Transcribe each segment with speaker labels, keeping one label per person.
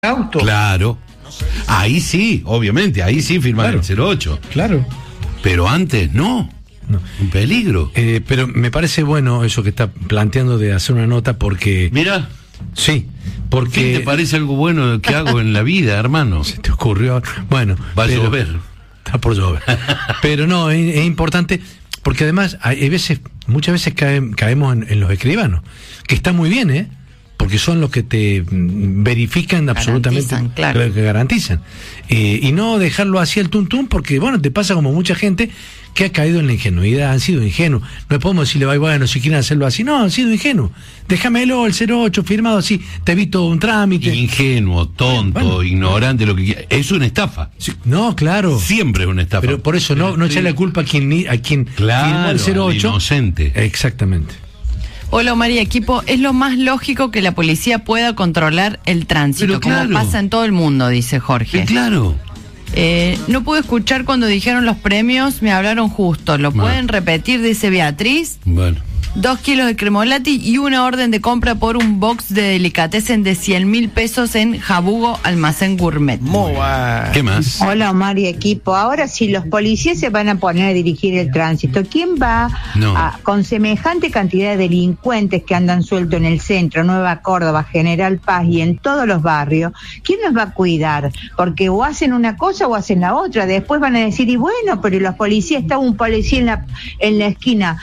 Speaker 1: auto.
Speaker 2: Claro. Ahí sí, obviamente, ahí sí firmar el 08.
Speaker 1: Claro.
Speaker 2: Pero antes no. Un peligro.
Speaker 1: Pero me parece bueno eso que está planteando de hacer una nota porque...
Speaker 2: Mira.
Speaker 1: Sí, porque...
Speaker 2: ¿Qué te parece algo bueno que hago en la vida, hermano?
Speaker 1: Se te ocurrió... Bueno...
Speaker 2: Va a llover.
Speaker 1: Está por llover. Pero no, es importante porque además hay veces, muchas veces caemos en los escribanos, que está muy bien, porque son los que te verifican absolutamente, claro, que garantizan. Y no dejarlo así al tuntún, porque bueno, te pasa como mucha gente que ha caído en la ingenuidad, han sido ingenuos. No podemos decirle, bueno, si quieren hacerlo así, no, han sido ingenuos. Déjamelo, el 08 firmado así, te evito un trámite.
Speaker 2: Ingenuo, tonto, ignorante, lo que quiera. Es una estafa.
Speaker 1: Sí, no, claro.
Speaker 2: Siempre es una estafa.
Speaker 1: Pero por eso no echarle la culpa a quien
Speaker 2: claro,
Speaker 1: firmó el 08.
Speaker 2: Inocente.
Speaker 1: Exactamente.
Speaker 3: Hola, María, equipo. Es lo más lógico que la policía pueda controlar el tránsito, como pasa en todo el mundo, dice Jorge.
Speaker 2: Claro.
Speaker 3: No pude escuchar cuando dijeron los premios, me hablaron justo. ¿Lo pueden repetir? Dice Beatriz.
Speaker 2: Bueno.
Speaker 3: 2 kilos de cremolati y una orden de compra por un box de delicatessen de 100.000 pesos en Jabugo Almacén Gourmet.
Speaker 2: ¿Qué más?
Speaker 4: Hola, Omar y equipo. Ahora, si los policías se van a poner a dirigir el tránsito, ¿quién va con semejante cantidad de delincuentes que andan sueltos en el centro, Nueva Córdoba, General Paz y en todos los barrios? ¿Quién los va a cuidar? Porque o hacen una cosa o hacen la otra. Después van a decir, y bueno, pero los policías, estaba un policía en la esquina,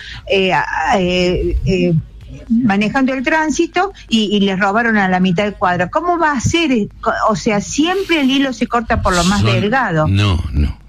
Speaker 4: manejando el tránsito y les robaron a la mitad del cuadro. ¿Cómo va a ser? O sea, siempre el hilo se corta por lo más delgado.
Speaker 2: No.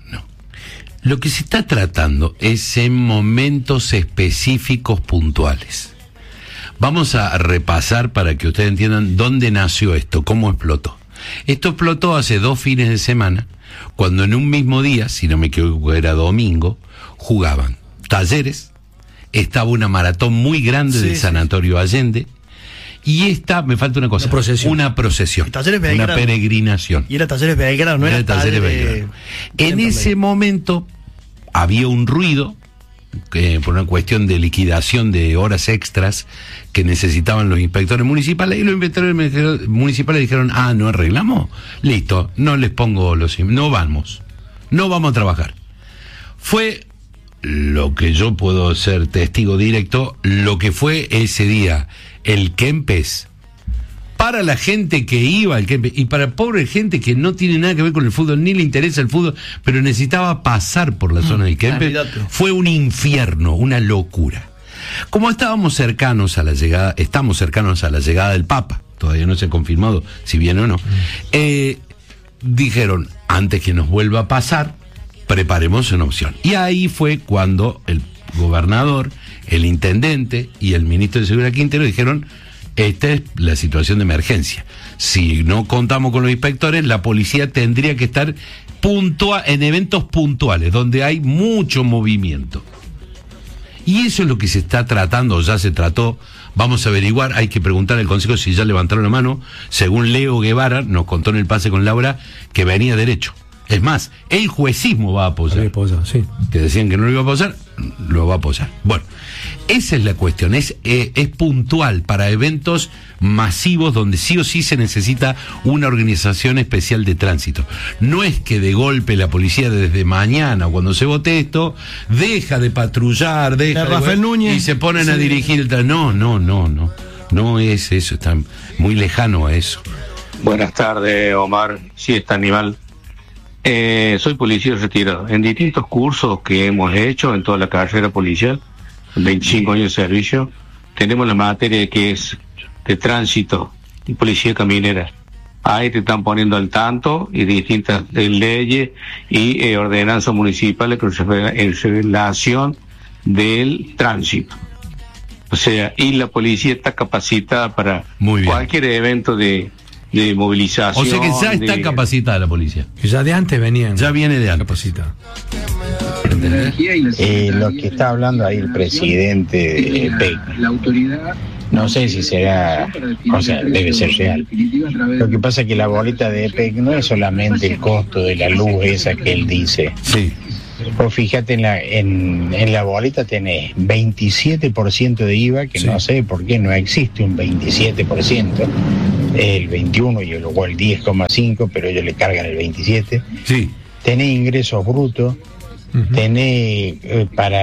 Speaker 2: Lo que se está tratando es en momentos específicos puntuales. Vamos a repasar para que ustedes entiendan dónde nació esto, cómo explotó. Esto explotó hace 2 fines de semana, cuando en un mismo día, si no me equivoco era domingo, jugaban Talleres, estaba una maratón muy grande del Sanatorio Allende, y me falta una cosa, una procesión, una peregrinación.
Speaker 5: Y era Talleres Belgrano, no era
Speaker 2: Talleres Belgrano. En ese momento había un ruido, por una cuestión de liquidación de horas extras que necesitaban los inspectores municipales, y los inspectores municipales dijeron, no arreglamos, listo, no les pongo no vamos a trabajar. Fue lo que yo puedo ser testigo directo, lo que fue ese día el Kempes para la gente que iba al Kempes y para pobre gente que no tiene nada que ver con el fútbol, ni le interesa el fútbol, pero necesitaba pasar por la zona del Kempes. Fue un infierno, una locura. Como estamos cercanos a la llegada del Papa, todavía no se ha confirmado si viene o no, dijeron, antes que nos vuelva a pasar, preparemos una opción. Y ahí fue cuando el gobernador, el intendente y el ministro de Seguridad Quintero dijeron, esta es la situación de emergencia. Si no contamos con los inspectores, la policía tendría que estar en eventos puntuales, donde hay mucho movimiento. Y eso es lo que se está tratando, ya se trató. Vamos a averiguar, hay que preguntar al Consejo si ya levantaron la mano. Según Leo Guevara, nos contó en el pase con Laura, que venía derecho. Es más, el juecismo va a apoyar.
Speaker 1: Sí.
Speaker 2: Que decían que no lo iba a apoyar, lo va a apoyar. Bueno, esa es la cuestión, es puntual para eventos masivos donde sí o sí se necesita una organización especial de tránsito. No es que de golpe la policía desde mañana, cuando se vote esto, deja de patrullar, y se ponen a dirigir el tránsito. No es eso, está muy lejano a eso.
Speaker 6: Buenas tardes, Omar. Sí, está Aníbal. Soy policía retirado. En distintos cursos que hemos hecho en toda la carrera policial, 25 años de servicio, tenemos la materia que es de tránsito y policía caminera. Ahí te están poniendo al tanto y distintas leyes y ordenanzas municipales en relación del tránsito. O sea, y la policía está capacitada para cualquier evento de movilización.
Speaker 2: O sea que ya está capacitada la policía.
Speaker 1: Que ya de antes venían.
Speaker 2: Ya viene de antes.
Speaker 1: Capacitada.
Speaker 7: Lo que está hablando ahí el presidente de PEC, no sé si será, o sea, debe ser real. Lo que pasa es que la boleta de PEC no es solamente el costo de la luz esa que él dice.
Speaker 2: Sí.
Speaker 7: Pues fíjate, en la boleta tenés 27% de IVA, que no sé por qué no existe un 27%. el 21 y luego el 10,5, pero ellos le cargan el 27.
Speaker 2: Sí.
Speaker 7: Tenés ingresos brutos, tenés para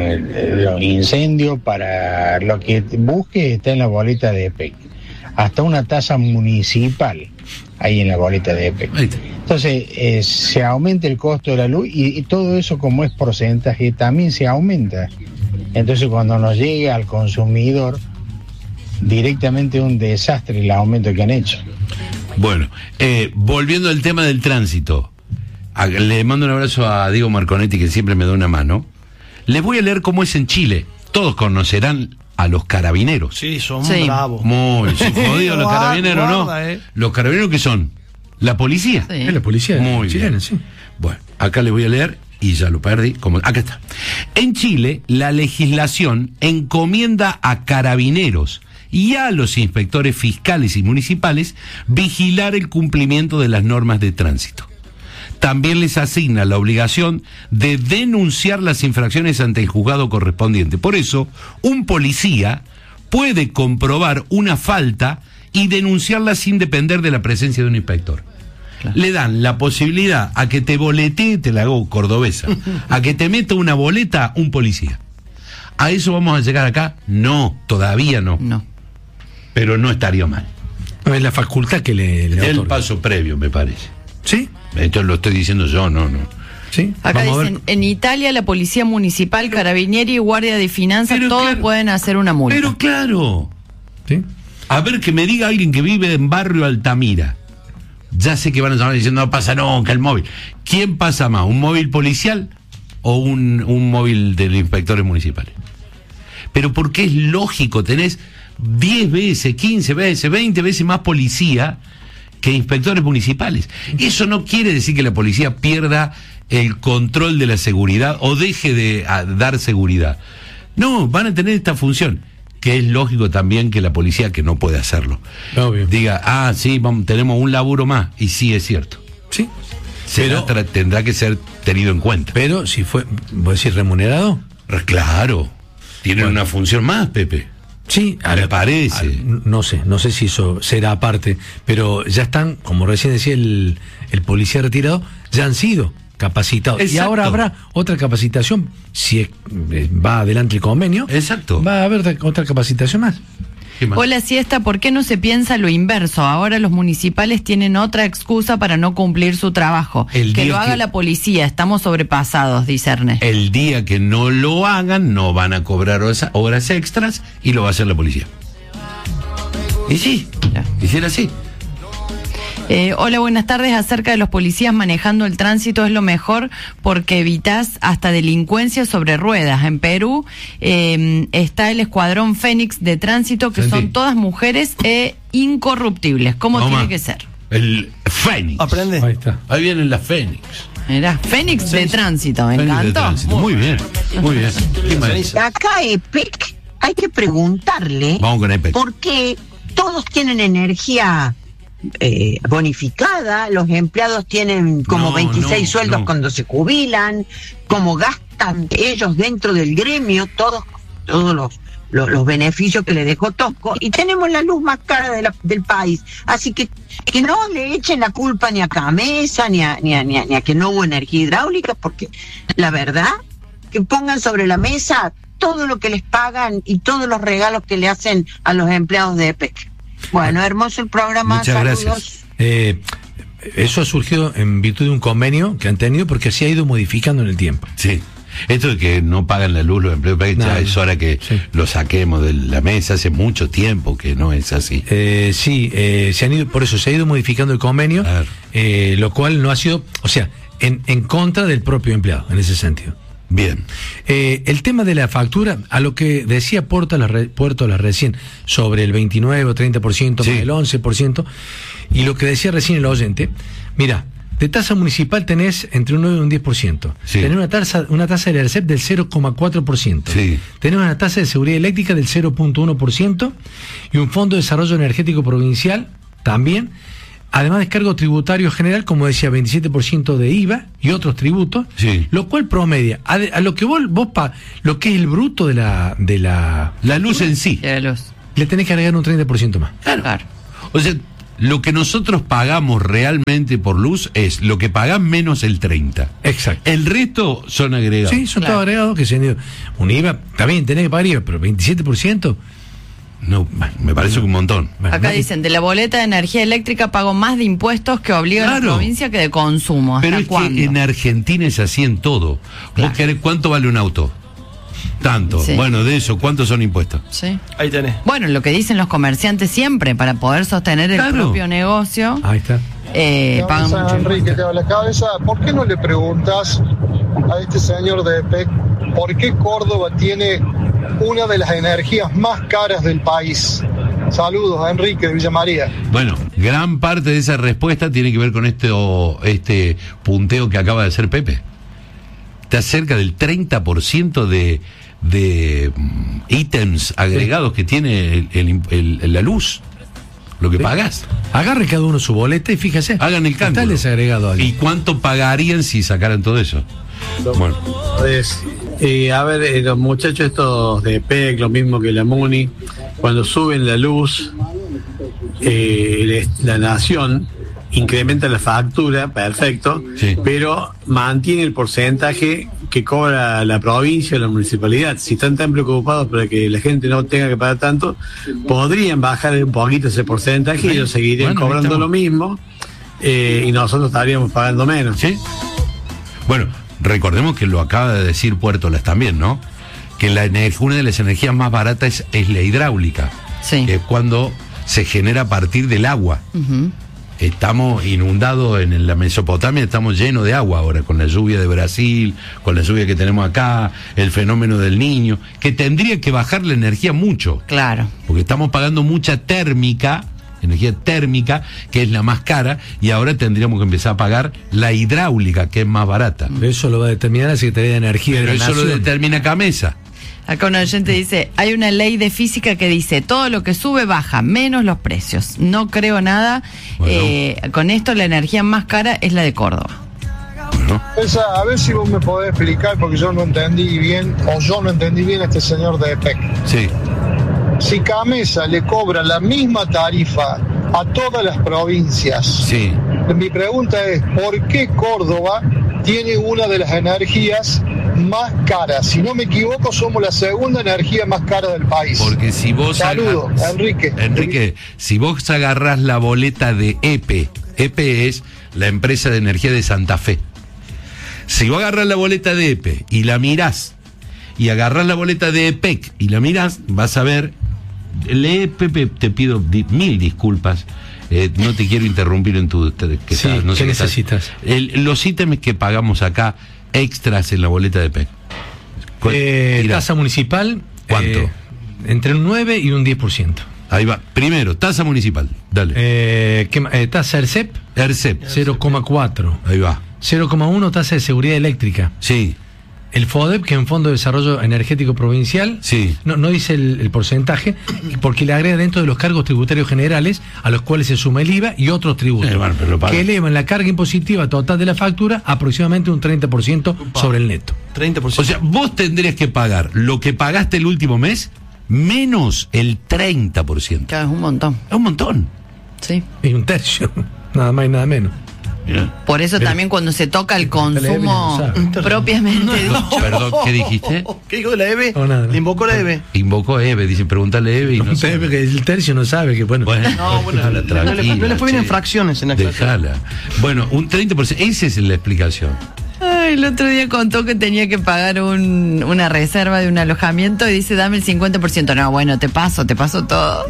Speaker 7: los incendios, para lo que busques, está en la boleta de EPEC. Hasta una tasa municipal ahí en la boleta de EPEC. Entonces, se aumenta el costo de la luz y todo eso, como es porcentaje, también se aumenta. Entonces, cuando nos llega al consumidor, directamente un desastre el aumento que han hecho.
Speaker 2: Bueno, volviendo al tema del tránsito, le mando un abrazo a Diego Marconetti, que siempre me da una mano. Les voy a leer cómo es en Chile. Todos conocerán a los carabineros.
Speaker 5: Sí, son bravos.
Speaker 2: Muy, son jodidos los carabineros, ¿no? Los carabineros, ¿qué son? ¿La policía?
Speaker 1: Sí. Es la policía
Speaker 2: muy chilena,
Speaker 1: sí.
Speaker 2: Bueno, acá les voy a leer y ya lo perdí. Acá está. En Chile, la legislación encomienda a carabineros y a los inspectores fiscales y municipales vigilar el cumplimiento de las normas de tránsito. También les asigna la obligación de denunciar las infracciones ante el juzgado correspondiente. Por eso, un policía puede comprobar una falta y denunciarla sin depender de la presencia de un inspector. Claro. Le dan la posibilidad a que te boletee, te la hago cordobesa, a que te meta una boleta un policía. ¿A eso vamos a llegar acá? No, todavía no.
Speaker 3: No.
Speaker 2: Pero no estaría mal.
Speaker 1: No, es la facultad que le
Speaker 2: el
Speaker 1: otorga.
Speaker 2: Paso previo, me parece.
Speaker 1: ¿Sí?
Speaker 2: Esto lo estoy diciendo yo, no.
Speaker 1: ¿Sí?
Speaker 3: Acá
Speaker 1: Vamos
Speaker 3: dicen, en Italia la policía municipal, carabinieri y guardia de finanzas, todos
Speaker 2: claro,
Speaker 3: pueden hacer una multa.
Speaker 2: Pero claro.
Speaker 1: ¿Sí?
Speaker 2: A ver, que me diga alguien que vive en barrio Altamira. Ya sé que van a llamar diciendo, no pasa nunca el móvil. ¿Quién pasa más, un móvil policial o un móvil de los inspectores municipales? Pero porque es lógico, tenés 10 veces, 15 veces, 20 veces más policía que inspectores municipales. Eso no quiere decir que la policía pierda el control de la seguridad o deje de dar seguridad. No, van a tener esta función, que es lógico también que la policía, que no puede hacerlo,
Speaker 1: obvio,
Speaker 2: diga, sí, tenemos un laburo más, y sí es cierto.
Speaker 1: Sí.
Speaker 2: Tendrá que ser tenido en cuenta.
Speaker 1: Pero si fue, ¿vos decís remunerado?
Speaker 2: Claro, tienen una función más, Pepe.
Speaker 1: Sí,
Speaker 2: me parece.
Speaker 1: No sé si eso será aparte, pero ya están, como recién decía el policía retirado, ya han sido capacitados.
Speaker 2: Exacto.
Speaker 1: Y ahora habrá otra capacitación, si va adelante el convenio.
Speaker 2: Exacto.
Speaker 1: Va a haber otra capacitación más.
Speaker 3: Hola, Siesta, ¿por qué no se piensa lo inverso? Ahora los municipales tienen otra excusa para no cumplir su trabajo. Que lo haga la policía, estamos sobrepasados, dice Ernest.
Speaker 2: El día que no lo hagan, no van a cobrar horas extras y lo va a hacer la policía. Y sí, hiciera así.
Speaker 3: Hola, buenas tardes. Acerca de los policías manejando el tránsito, es lo mejor porque evitás hasta delincuencia sobre ruedas. En Perú está el escuadrón Fénix de tránsito, que son todas mujeres e incorruptibles, como tiene que ser.
Speaker 2: El Fénix.
Speaker 5: Aprende.
Speaker 1: Ahí está.
Speaker 2: Ahí vienen las Fénix.
Speaker 3: Era Fénix de tránsito, me encantó.
Speaker 2: Muy bien, muy bien.
Speaker 8: Acá EPEC hay que preguntarle.
Speaker 2: Vamos con EPEC.
Speaker 8: ¿Por qué todos tienen energía bonificada? Los empleados tienen como 26 sueldos cuando se jubilan, como gastan ellos dentro del gremio todos los beneficios que le dejó Tosco, y tenemos la luz más cara del país. Así que no le echen la culpa ni a Camesa ni a que no hubo energía hidráulica, porque la verdad, que pongan sobre la mesa todo lo que les pagan y todos los regalos que le hacen a los empleados de EPEC. Bueno, hermoso el programa.
Speaker 2: Muchas
Speaker 8: saludos.
Speaker 2: gracias.
Speaker 1: Eso ha surgido en virtud de un convenio que han tenido, porque se ha ido modificando en el tiempo.
Speaker 2: Sí. Esto de que no pagan la luz los empleados, ya es hora que lo saquemos de la mesa. Hace mucho tiempo que no es así.
Speaker 1: Se han ido, por eso se ha ido modificando el convenio, claro. Lo cual no ha sido, o sea, en contra del propio empleado, en ese sentido.
Speaker 2: Bien.
Speaker 1: El tema de la factura, a lo que decía Puerto recién, sobre el 29 o 30%, más el 11%, y lo que decía recién el oyente, mira, de tasa municipal tenés entre un 9 y un 10%. Sí. Tenés una tasa del ERCEP del 0,4%.
Speaker 2: Sí.
Speaker 1: Tenés una tasa de seguridad eléctrica del 0,1% y un fondo de desarrollo energético provincial también. Además de cargo tributario general, como decía, 27% de IVA y otros tributos, lo cual promedia a lo que vos lo que es el bruto de la
Speaker 2: luz en sí.
Speaker 1: Le tenés que agregar un 30% más.
Speaker 2: Claro. O sea, lo que nosotros pagamos realmente por luz es lo que pagás menos el 30.
Speaker 1: Exacto.
Speaker 2: El resto son agregados.
Speaker 1: Sí, son todos agregados que se han ido. Un IVA, también tenés que pagar IVA, pero 27%.
Speaker 2: No, me parece un montón.
Speaker 3: Acá dicen, de la boleta de energía eléctrica pago más de impuestos que obliga a la provincia que de consumo.
Speaker 2: Pero es
Speaker 3: ¿cuándo?
Speaker 2: que en Argentina es así en todo.
Speaker 3: Claro.
Speaker 2: ¿Vos querés cuánto vale un auto? Tanto.
Speaker 3: Sí.
Speaker 2: Bueno, de eso, ¿cuántos son impuestos?
Speaker 3: Sí.
Speaker 5: Ahí tenés.
Speaker 3: Bueno, lo que dicen los comerciantes siempre, para poder sostener el propio negocio,
Speaker 1: Ahí está.
Speaker 3: pagan mucho.
Speaker 9: Enrique, te va la cabeza. ¿Por qué no le preguntas a este señor de EPEC por qué Córdoba tiene una de las energías más caras del país? Saludos, Enrique de Villa María.
Speaker 2: Bueno, gran parte de esa respuesta tiene que ver con este punteo que acaba de hacer Pepe. Está cerca del 30% de ítems agregados que tiene la luz. Lo que pagás.
Speaker 1: Agarre cada uno su boleta y fíjese.
Speaker 2: Hagan el cálculo.
Speaker 1: Está desagregado ahí.
Speaker 2: ¿Y cuánto pagarían si sacaran todo eso? Bueno.
Speaker 10: A ver, los muchachos estos de PEC, lo mismo que la MUNI, cuando suben la luz, la nación incrementa la factura, perfecto,
Speaker 2: sí,
Speaker 10: pero mantiene el porcentaje que cobra la provincia o la municipalidad. Si están tan preocupados para que la gente no tenga que pagar tanto, podrían bajar un poquito ese porcentaje y ellos seguirían cobrando lo mismo, y nosotros estaríamos pagando menos.
Speaker 2: ¿Sí? Bueno, recordemos que lo acaba de decir Puerto Las también, ¿no? Que una de las energías más baratas es la hidráulica,
Speaker 3: sí,
Speaker 2: que es cuando se genera a partir del agua.
Speaker 3: Uh-huh.
Speaker 2: Estamos inundados en la Mesopotamia, estamos llenos de agua ahora, con la lluvia de Brasil, con la lluvia que tenemos acá, el fenómeno del Niño, que tendría que bajar la energía mucho.
Speaker 3: Claro.
Speaker 2: Porque estamos pagando mucha energía térmica, que es la más cara, y ahora tendríamos que empezar a pagar la hidráulica, que es más barata.
Speaker 1: Eso lo va a determinar la Secretaría de Energía.
Speaker 2: Pero
Speaker 1: de la
Speaker 2: eso
Speaker 1: Nación.
Speaker 2: lo determina Camesa.
Speaker 3: Acá un oyente dice, hay una ley de física que dice, todo lo que sube baja, menos los precios. No creo nada.
Speaker 2: Bueno.
Speaker 3: Con esto la energía más cara es la de Córdoba.
Speaker 2: Bueno.
Speaker 9: A ver si vos me podés explicar, porque yo no entendí bien a este señor de EPEC.
Speaker 2: Sí.
Speaker 9: Si Camesa le cobra la misma tarifa a todas las provincias,
Speaker 2: Sí.
Speaker 9: Mi pregunta es, ¿por qué Córdoba tiene una de las energías más caras? Si no me equivoco, somos la segunda energía más cara del país.
Speaker 2: Porque si vos...
Speaker 9: Saludos,
Speaker 2: Enrique, si vos agarrás la boleta de EPE es la empresa de energía de Santa Fe. Si vos agarrás la boleta de EPE y la mirás, y agarrás la boleta de EPEC y la mirás, vas a ver... Pepe, te pido 1000 disculpas. No te quiero interrumpir en tu...
Speaker 1: ¿Qué necesitas?
Speaker 2: Los ítems que pagamos acá, extras en la boleta de PEC.
Speaker 1: Tasa municipal.
Speaker 2: ¿Cuánto?
Speaker 1: Entre un 9 y un 10%.
Speaker 2: Ahí va. Primero, tasa municipal. Dale.
Speaker 1: Tasa ERCEP. 0,4.
Speaker 2: Ahí va.
Speaker 1: 0,1 tasa de seguridad eléctrica.
Speaker 2: Sí.
Speaker 1: El FODEP, que es un Fondo de Desarrollo Energético Provincial,
Speaker 2: sí,
Speaker 1: no dice el porcentaje, porque le agrega dentro de los cargos tributarios generales, a los cuales se suma el IVA y otros tributos, que elevan la carga impositiva total de la factura aproximadamente un 30% sobre el neto.
Speaker 5: 30%.
Speaker 2: O sea, vos tendrías que pagar lo que pagaste el último mes, menos el 30%.
Speaker 3: Claro, es un montón.
Speaker 2: Es un montón.
Speaker 3: Sí.
Speaker 1: Y un tercio, nada más y nada menos.
Speaker 3: Por eso también cuando se toca el consumo propiamente dicho.
Speaker 2: Perdón, ¿qué dijiste?
Speaker 5: ¿Qué dijo de la EVE?
Speaker 1: No, nada.
Speaker 5: Le invocó la EVE.
Speaker 2: Invocó a Eve, dice, pregúntale a Eve y no sabe.
Speaker 1: Que el tercio no sabe que bueno.
Speaker 5: No, bueno, no le fue bien en fracciones en la clase.
Speaker 2: Dejala. Bueno, un 30%, esa es la explicación.
Speaker 3: Ay, el otro día contó que tenía que pagar una reserva de un alojamiento y dice, dame el 50%. No, bueno, te paso todo.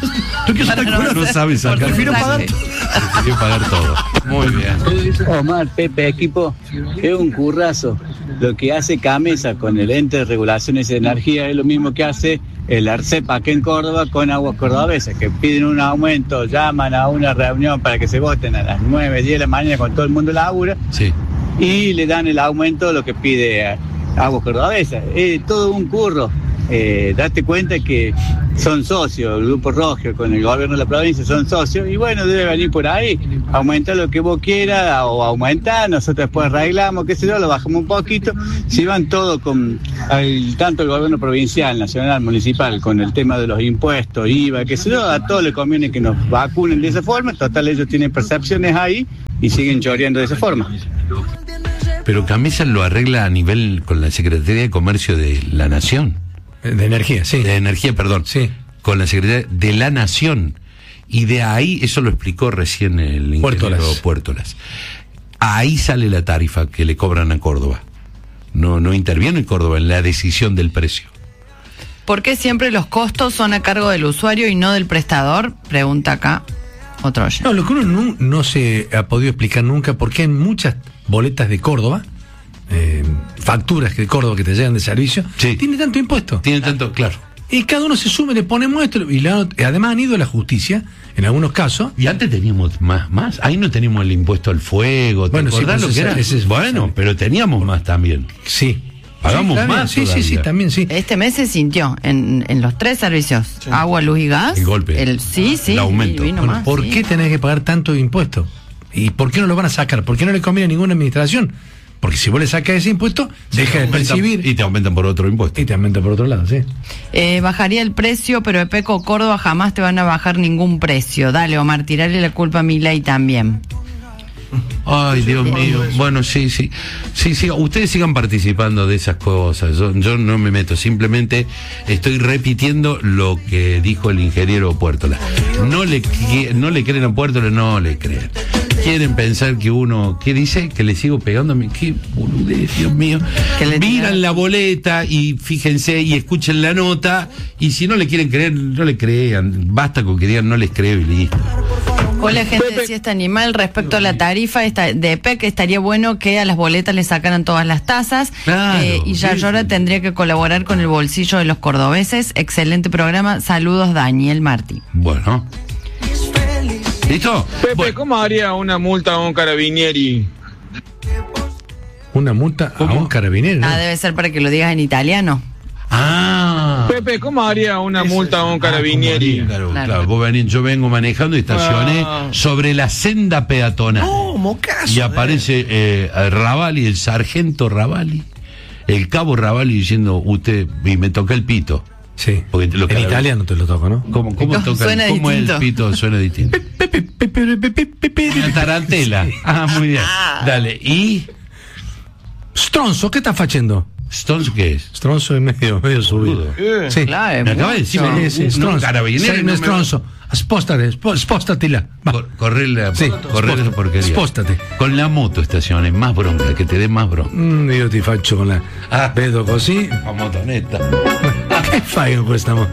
Speaker 2: No sabes sacar.
Speaker 5: Prefiero pagar
Speaker 2: todo. Muy bien.
Speaker 11: Omar, Pepe, equipo, es un currazo. Lo que hace Camesa con el ente de regulaciones de energía es lo mismo que hace el ARCEP aquí en Córdoba con Aguas Cordobesas, que piden un aumento, llaman a una reunión para que se voten a las 9, 10 de la mañana cuando todo el mundo labura,
Speaker 2: sí,
Speaker 11: y le dan el aumento lo que pide Aguas Cordobesas. Es todo un curro. date cuenta que son socios, el Grupo Rogio con el gobierno de la provincia son socios, y bueno, debe venir por ahí, aumentar lo que vos quieras, o aumentar, nosotros después arreglamos, qué sé yo, lo bajamos un poquito, si van todos con tanto el gobierno provincial, nacional, municipal, con el tema de los impuestos, IVA, qué sé yo, a todos les conviene que nos vacunen de esa forma, total ellos tienen percepciones ahí y siguen choreando de esa forma.
Speaker 2: Pero Camisa lo arregla a nivel con la Secretaría de Comercio de la Nación.
Speaker 1: De Energía, sí.
Speaker 2: De Energía, perdón.
Speaker 1: Sí.
Speaker 2: Con la Secretaría de la Nación. Y de ahí, eso lo explicó recién el ingeniero Puertolas. Ahí sale la tarifa que le cobran a Córdoba. No interviene Córdoba en la decisión del precio.
Speaker 3: ¿Por qué siempre los costos son a cargo del usuario y no del prestador? Pregunta acá otro oyente.
Speaker 1: No, lo que uno no se ha podido explicar nunca, porque en muchas boletas de Córdoba, facturas de Córdoba que te llegan de servicio, tiene tanto impuesto.
Speaker 2: Tiene tanto, claro.
Speaker 1: Y cada uno se suma, le ponemos esto, y además han ido a la justicia, en algunos casos.
Speaker 2: Y antes teníamos más. Ahí no teníamos el impuesto al fuego.
Speaker 1: Bueno, sí,
Speaker 2: lo que era? Bueno, pero teníamos más también.
Speaker 1: Sí.
Speaker 2: Pagamos más.
Speaker 1: Sí, también sí.
Speaker 3: Este mes se sintió en los 3 servicios, agua, luz y gas.
Speaker 2: El golpe.
Speaker 3: El
Speaker 2: aumento.
Speaker 3: Bueno,
Speaker 1: ¿por qué tenés que pagar tanto impuesto? ¿Y por qué no lo van a sacar? ¿Por qué no le conviene a ninguna administración? Porque si vos le sacas ese impuesto, deja de percibir.
Speaker 2: Y te aumentan por otro impuesto.
Speaker 1: Y te aumentan por otro lado, sí.
Speaker 3: Bajaría el precio, pero EPEC o Córdoba jamás te van a bajar ningún precio. Dale, Omar, tirarle la culpa a Milei también.
Speaker 2: Ay, Dios mío. Bueno, sí. Ustedes sigan participando de esas cosas. Yo no me meto. Simplemente estoy repitiendo lo que dijo el ingeniero Puertola. No le creen a Puertola, no le creen. Quieren pensar que uno, ¿qué dice? Que le sigo pegando a mí. Qué boludez, Dios mío. Miran la boleta y fíjense y escuchen la nota. Y si no le quieren creer, no le crean. Basta con que digan no les creo y listo.
Speaker 3: Hola, gente de Siesta Animal. Respecto a la tarifa de EPEC, estaría bueno que a las boletas le sacaran todas las tasas.
Speaker 2: Claro,
Speaker 3: y Yayora tendría que colaborar con el bolsillo de los cordobeses. Excelente programa. Saludos, Daniel Martí.
Speaker 2: Bueno. ¿Listo?
Speaker 12: Pepe, ¿cómo haría una multa a un carabinieri?
Speaker 1: ¿Una multa a un carabinieri?
Speaker 3: ¿No? Debe ser para que lo digas en italiano.
Speaker 12: Pepe, ¿cómo haría una multa a un carabinieri?
Speaker 2: Claro. Yo vengo manejando y estacioné sobre la senda peatonal. Y aparece Ravalli, el sargento Ravalli, el cabo Ravalli diciendo, usted, y me toca el pito.
Speaker 1: Sí. En italiano te lo toco, ¿no?
Speaker 2: ¿Cómo toca? ¿Cómo el pito suena distinto? Una tarantela. Muy bien. Dale. ¿Y?
Speaker 1: Stronzo, ¿qué estás facendo?
Speaker 2: ¿Stronzo qué es?
Speaker 1: Stronzo es medio subido.
Speaker 3: Sí, claro.
Speaker 2: Me acaba de decir
Speaker 1: Stronzo. Stronzo. Spóstatela.
Speaker 2: Correr esa porquería.
Speaker 1: Spóstate.
Speaker 2: Con la moto estaciones, más bronca, que te dé más bronca.
Speaker 1: Io ti faccio con la vedo così.
Speaker 2: La motonetta.
Speaker 1: Che fai con questa moto?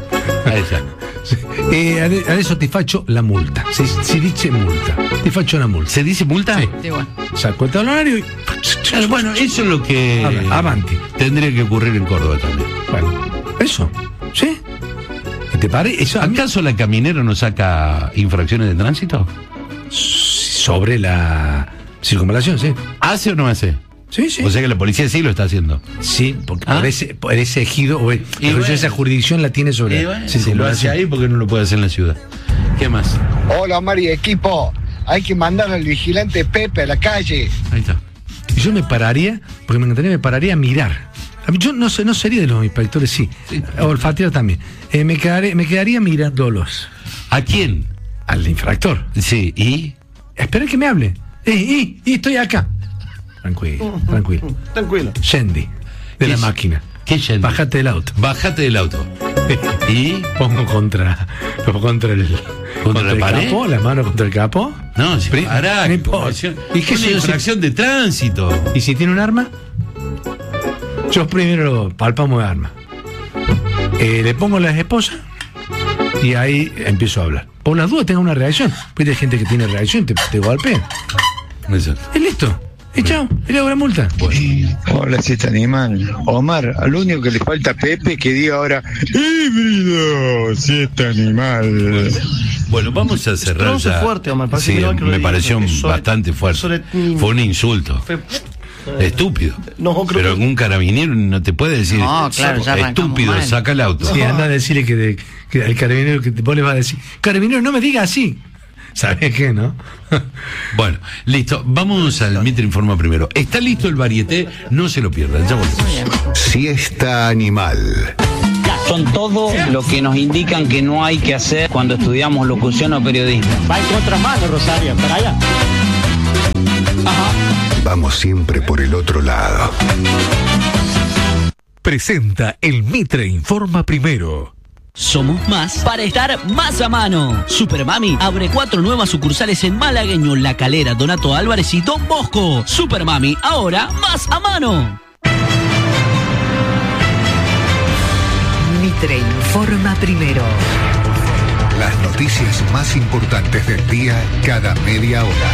Speaker 1: Adesso ti faccio la multa. Si dice multa. Ti faccio una multa.
Speaker 2: ¿Se dice multa?
Speaker 1: Sí, bueno. Saco el talonario y...
Speaker 2: Bueno, eso es lo que...
Speaker 1: Avanti.
Speaker 2: Tendría que ocurrir en Córdoba también.
Speaker 1: Bueno, eso. ¿Sí? ¿Te parece?
Speaker 2: ¿Acaso la Caminera no saca infracciones de tránsito?
Speaker 1: Sobre la circunvalación, sí.
Speaker 2: ¿Hace o no hace?
Speaker 1: Sí.
Speaker 2: O sea que la policía sí lo está haciendo.
Speaker 1: Sí, porque por ese ejido, esa jurisdicción la tiene sobre
Speaker 2: si lo hace ahí, ¿por qué no lo puede hacer en la ciudad? ¿Qué más?
Speaker 13: Hola, Mari, equipo. Hay que mandar al vigilante Pepe a la calle.
Speaker 2: Ahí está.
Speaker 1: Y yo me pararía a mirar. Yo no sería de los inspectores, sí. Olfatear también. Me quedaría mirándolos.
Speaker 2: ¿A quién?
Speaker 1: Al infractor.
Speaker 2: Sí, ¿y?
Speaker 1: Espera que me hable. Y estoy acá. Tranquilo. Scendi de la máquina.
Speaker 2: ¿Qué Scendi?
Speaker 1: Bájate del auto.
Speaker 2: ¿Y?
Speaker 1: Pongo contra
Speaker 2: la pared.
Speaker 1: Capó, la mano contra el capó.
Speaker 2: No, si pará.
Speaker 1: No importa.
Speaker 2: ¿Y qué es infracción de tránsito?
Speaker 1: ¿Y si tiene un arma? Yo primero palpamos el arma. Le pongo las esposas y ahí empiezo a hablar. Por las dudas tengo una reacción. Pues hay gente que tiene reacción, te golpea.
Speaker 2: Exacto.
Speaker 1: Es listo. Y chao, y le hago la multa.
Speaker 14: Hola, Siesta Animal. Omar, al único que le falta a Pepe que diga ahora híbrido, Siesta Animal.
Speaker 2: Bueno, vamos a cerrar ya.
Speaker 5: Fuerte, Omar.
Speaker 2: Sí, me pareció bastante fuerte. Fue un insulto. Estúpido.
Speaker 5: No,
Speaker 2: pero algún carabinero no te puede decir,
Speaker 3: no, claro, ya
Speaker 2: estúpido,
Speaker 3: mal.
Speaker 2: saca el auto.
Speaker 1: Sí, anda a decirle que al carabinero que vos le vas a decir, carabinero, no me diga así. ¿Sabés qué, no?
Speaker 2: Bueno, listo. Vamos al Mitre Informa primero. ¿Está listo el varieté? No se lo pierdan. Ya volvemos.
Speaker 15: Siesta animal.
Speaker 16: Son todo lo que nos indican que no hay que hacer cuando estudiamos locución o periodismo.
Speaker 17: Va en contramano, Rosario, para allá.
Speaker 15: Ajá. Vamos siempre por el otro lado.
Speaker 18: Presenta el Mitre Informa primero.
Speaker 19: Somos más para estar más a mano. Supermami abre 4 nuevas sucursales en Malagueño, La Calera, Donato Álvarez y Don Bosco. Supermami, ahora más a mano.
Speaker 20: Mitre Informa primero.
Speaker 15: Las noticias más importantes del día cada media hora.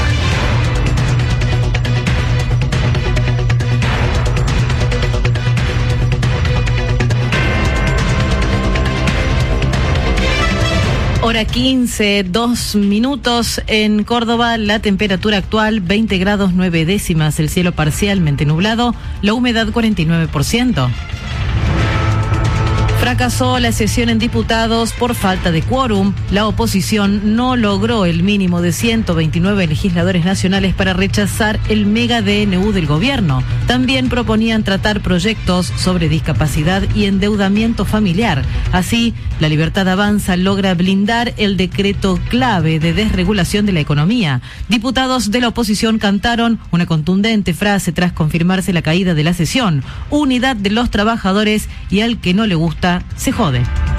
Speaker 21: Hora 15, 2 minutos en Córdoba, la temperatura actual 20 grados 9 décimas, el cielo parcialmente nublado, la humedad 49%. Fracasó la sesión en diputados por falta de quórum. La oposición no logró el mínimo de 129 legisladores nacionales para rechazar el mega DNU del gobierno. También proponían tratar proyectos sobre discapacidad y endeudamiento familiar. Así, La Libertad Avanza logra blindar el decreto clave de desregulación de la economía. Diputados de la oposición cantaron una contundente frase tras confirmarse la caída de la sesión: unidad de los trabajadores y al que no le gusta se jode.